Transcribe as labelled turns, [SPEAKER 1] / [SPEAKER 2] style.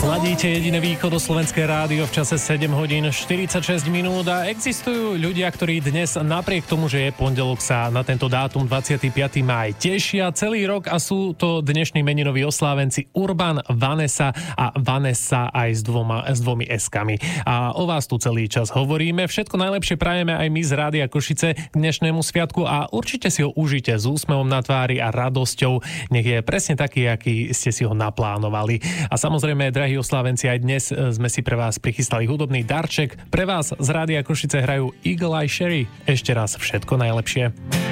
[SPEAKER 1] Ladíte jediné východoslovenské rádio v čase 7 hodín 46 minút a existujú ľudia, ktorí dnes napriek tomu, že je pondelok, sa na tento dátum 25. máj tešia celý rok a sú to dnešní meninoví oslávenci Urban, Vanessa a Vanessa aj s dvomi S-kami. A o vás tu celý čas hovoríme. Všetko najlepšie prajeme aj my z Rádia Košice k dnešnému sviatku a určite si ho užite s úsmevom na tvári a radosťou. Nech je presne taký, aký ste si ho naplánovali. A samozrejme, drahí oslávenci, aj dnes sme si pre vás prichystali hudobný darček. Pre vás z Rádia Košice hrajú Eagle Eye Cherry. Ešte raz všetko najlepšie.